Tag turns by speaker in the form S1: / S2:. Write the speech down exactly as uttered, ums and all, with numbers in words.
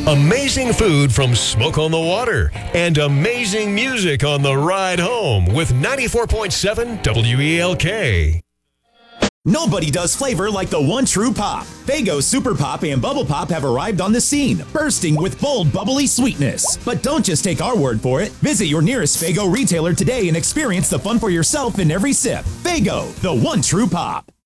S1: Amazing food from Smoke on the Water and amazing music on the ride home with ninety-four point seven W E L K.
S2: Nobody does flavor like the one true pop. Faygo Super Pop and Bubble Pop have arrived on the scene, bursting with bold, bubbly sweetness. But don't just take our word for it. Visit your nearest Faygo retailer today and experience the fun for yourself in every sip. Faygo, the one true pop.